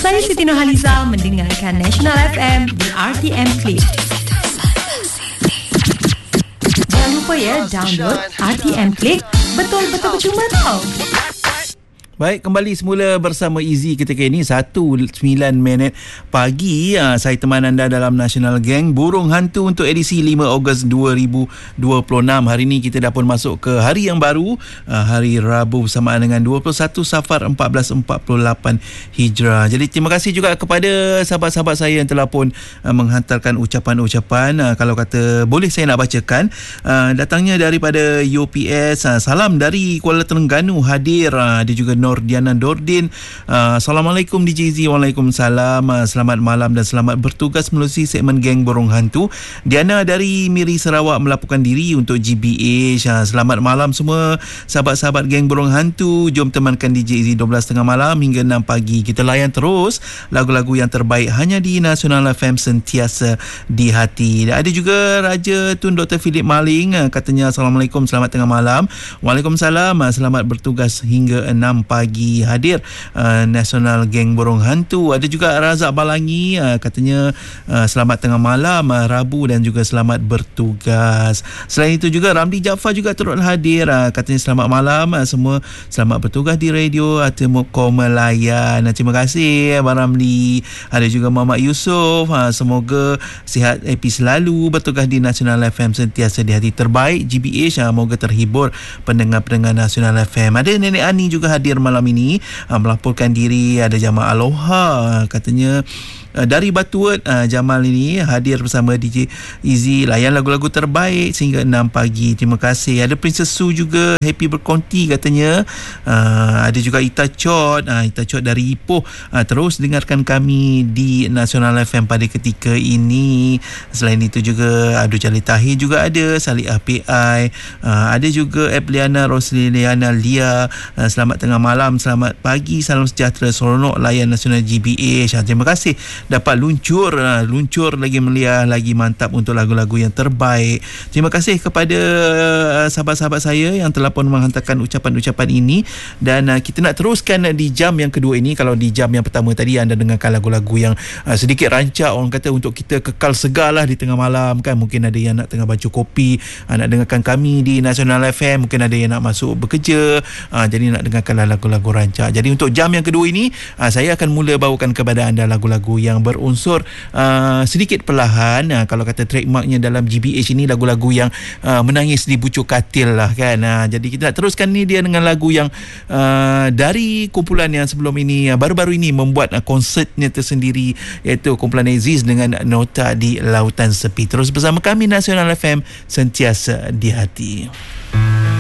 Saya Siti Nurhaliza mendengarkan National FM di RTM Click. Jangan lupa ya, download RTM Click. Betul-betul percuma tau. Baik, kembali semula bersama Easy ketika ini 1:09 pagi. Saya teman anda dalam National Gang Burung Hantu untuk edisi 5 Ogos 2026. Hari ini kita dah pun masuk ke hari yang baru, hari Rabu bersamaan dengan 21 Safar 1448 Hijrah. Jadi terima kasih juga kepada sahabat-sahabat saya yang telah pun menghantarkan ucapan-ucapan. Kalau kata boleh saya nak bacakan, datangnya daripada UPS. Salam dari Kuala Terengganu hadir. Dia juga Diana Dordin. Assalamualaikum DJ Z. Waalaikumsalam. Selamat malam dan selamat bertugas melalui segmen Geng Burung Hantu. Diana dari Miri Sarawak melaporkan diri untuk GBH. Selamat malam semua sahabat-sahabat Geng Burung Hantu. Jom temankan DJ Z 12.30 malam hingga 6 pagi. Kita layan terus lagu-lagu yang terbaik hanya di National FM, sentiasa di hati. Ada juga Raja Tun Dr. Philip Maling, katanya Assalamualaikum, selamat tengah malam. Waalaikumsalam. Selamat bertugas hingga 6 pagi hadir National Gang Burung Hantu. Ada juga Razak Balangi, katanya selamat tengah malam Rabu dan juga selamat bertugas. Selain itu juga Ramli Jaafar juga turut hadir, katanya selamat malam semua, selamat bertugas di radio Atemoko Melayan. Terima kasih Abang Ramli. Ada juga Muhammad Yusof, semoga sihat, happy selalu, bertugas di National FM, sentiasa di hati. Terbaik GBH, semoga terhibur pendengar-pendengar National FM. Ada Nenek Ani juga hadir malam ini, melaporkan diri. Ada Jamal Aloha, katanya dari Batuat. Jamal ini hadir bersama DJ Easy, layan lagu-lagu terbaik sehingga 6 pagi. Terima kasih. Ada Princess Su juga happy berkonti, katanya. Ada juga Ita Chot, Ita Chot dari Ipoh, terus dengarkan kami di National FM pada ketika ini. Selain itu juga Abdul Jalil Tahir juga ada, Salih PI, ada juga Epliana Rosliliana Lia. Selamat tengah malam, selamat pagi, salam sejahtera, seronok layan Nasional GBH. Terima kasih dapat luncur lagi meliah, lagi mantap untuk lagu-lagu yang terbaik. Terima kasih kepada sahabat-sahabat saya yang telah pun menghantarkan ucapan-ucapan ini. Dan kita nak teruskan di jam yang kedua ini. Kalau di jam yang pertama tadi anda dengarkan lagu-lagu yang sedikit rancak, orang kata untuk kita kekal segar lah di tengah malam kan. Mungkin ada yang nak tengah baca kopi, nak dengarkan kami di National FM. Mungkin ada yang nak masuk bekerja, jadi nak dengarkanlah lagu-lagu rancak. Jadi untuk jam yang kedua ini, saya akan mula bawakan kepada anda lagu-lagu yang berunsur sedikit perlahan. Kalau kata trademarknya dalam GBH ini, lagu-lagu yang menangis di bucuk katil lah kan. Jadi kita nak teruskan ni dia dengan lagu yang dari kumpulan yang sebelum ini, baru-baru ini membuat konsertnya tersendiri, iaitu kumpulan Aziz dengan Nota di Lautan Sepi. Terus bersama kami National FM, sentiasa di hati.